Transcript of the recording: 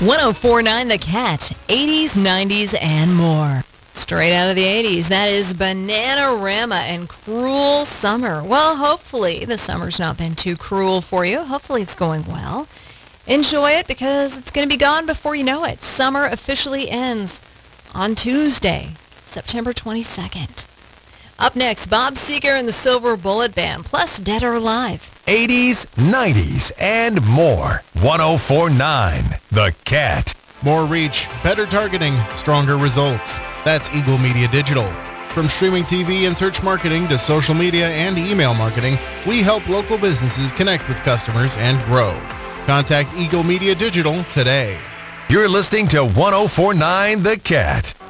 1049 The Cat, 80s, 90s, and more. Straight out of the 80s, that is Bananarama and Cruel Summer. Well, hopefully the summer's not been too cruel for you. Hopefully it's going well. Enjoy it because it's going to be gone before you know it. Summer officially ends on Tuesday, September 22nd. Up next, Bob Seger and the Silver Bullet Band, plus Dead or Alive. 80s, 90s, and more. 1049 The Cat. More reach, better targeting, stronger results. That's Eagle Media Digital. From streaming TV and search marketing to social media and email marketing, we help local businesses connect with customers and grow. Contact Eagle Media Digital today. You're listening to 1049 The Cat.